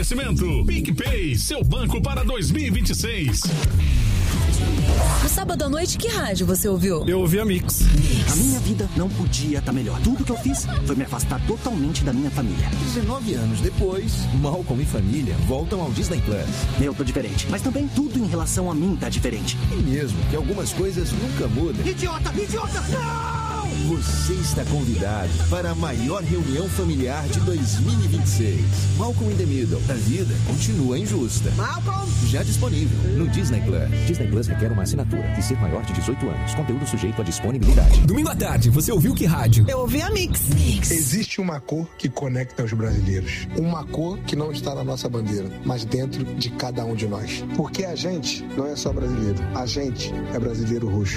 Oferecimento PicPay, seu banco para 2026. No sábado à noite, que rádio você ouviu? Eu ouvi a Mix. A minha vida não podia estar melhor. Tudo que eu fiz foi me afastar totalmente da minha família. 19 anos depois, Malcolm e família voltam ao Disney Plus. Eu tô diferente, mas também tudo em relação a mim tá diferente. E mesmo que algumas coisas nunca mudam. Idiota! Não! Você está convidado para a maior reunião familiar de 2026. Malcolm in the Middle. A vida continua injusta. Malcolm! Já disponível no Disney Plus. Disney Plus requer uma assinatura e ser maior de 18 anos. Conteúdo sujeito à disponibilidade. Domingo à tarde, você ouviu que rádio? Eu ouvi a Mix. Existe uma cor que conecta os brasileiros. Uma cor que não está na nossa bandeira, mas dentro de cada um de nós. Porque a gente não é só brasileiro. A gente é brasileiro roxo.